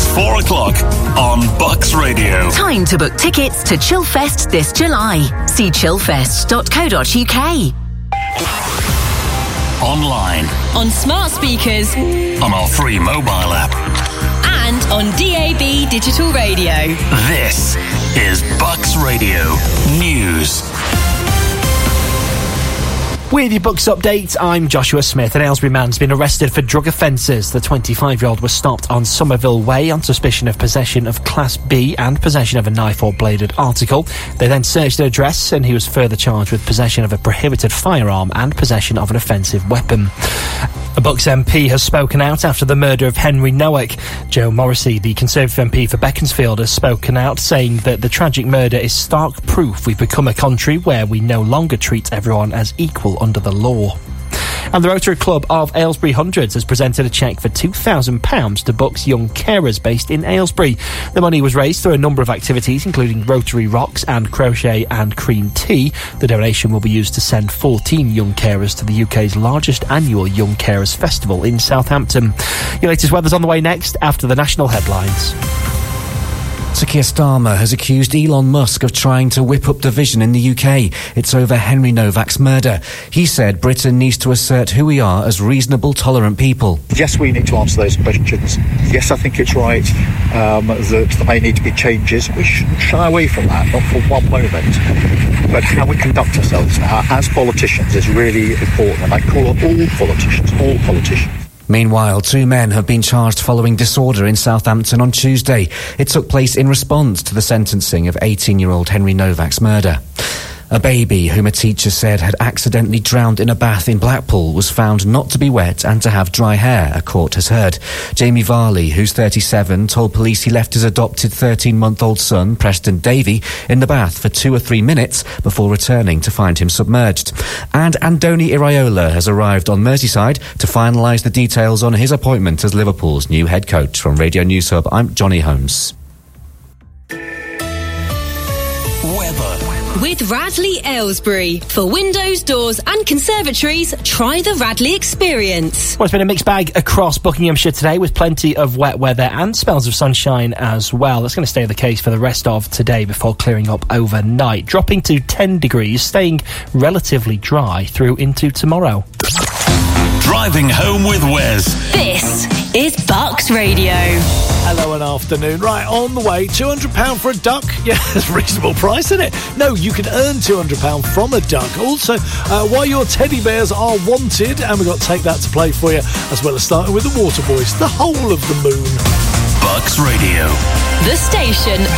4 o'clock on Bucks Radio. Time to book tickets to Chillfest this July. See chillfest.co.uk. Online. On smart speakers. On our free mobile app. And on DAB Digital Radio. This is Bucks Radio News. With your Bucks update, I'm Joshua Smith. An Aylesbury man's been arrested for drug offences. The 25-year-old was stopped on Somerville Way on suspicion of possession of Class B and possession of a knife or bladed article. They then searched an address and he was further charged with possession of a prohibited firearm and possession of an offensive weapon. A Bucks MP has spoken out after the murder of Henry Noack. Joe Morrissey, the Conservative MP for Beaconsfield, has spoken out, saying that the tragic murder is stark proof we've become a country where we no longer treat everyone as equal under the law. And the Rotary Club of Aylesbury Hundreds has presented a cheque for £2,000 to Bucks young carers based in Aylesbury. The money was raised through a number of activities, including Rotary Rocks and Crochet and Cream Tea. The donation will be used to send 14 young carers to the UK's largest annual Young Carers Festival in Southampton. Your latest weather's on the way next after the national headlines. Sir Keir Starmer has accused Elon Musk of trying to whip up division in the UK. It's over Henry Novack's murder. He said Britain needs to assert who we are as reasonable, tolerant people. Yes, we need to answer those questions. Yes, I think it's right that there may need to be changes. We shouldn't shy away from that, not for one moment. But how we conduct ourselves now as politicians is really important. And I call on all politicians. Meanwhile, 2 men have been charged following disorder in Southampton on Tuesday. It took place in response to the sentencing of 18-year-old Henry Novack's murder. A baby whom a teacher said had accidentally drowned in a bath in Blackpool was found not to be wet and to have dry hair, a court has heard. Jamie Varley, who's 37, told police he left his adopted 13-month-old son, Preston Davey, in the bath for 2 or 3 minutes before returning to find him submerged. And Andoni Iraola has arrived on Merseyside to finalise the details on his appointment as Liverpool's new head coach. From Radio News Hub, I'm Johnny Holmes. With Radley Aylesbury. For windows, doors and conservatories, try the Radley experience. Well, it's been a mixed bag across Buckinghamshire today with plenty of wet weather and spells of sunshine as well. That's going to stay the case for the rest of today before clearing up overnight. Dropping to 10 degrees, staying relatively dry through into tomorrow. Driving home with Wes. This is Bucks Radio. Hello and afternoon. Right, on the way, £200 for a duck. Yeah, that's a reasonable price, isn't it? No, you can earn £200 from a duck. Also, why your teddy bears are wanted, and we've got Take That to play for you, as well as starting with the Waterboys, The Whole of the Moon. Bucks Radio. The station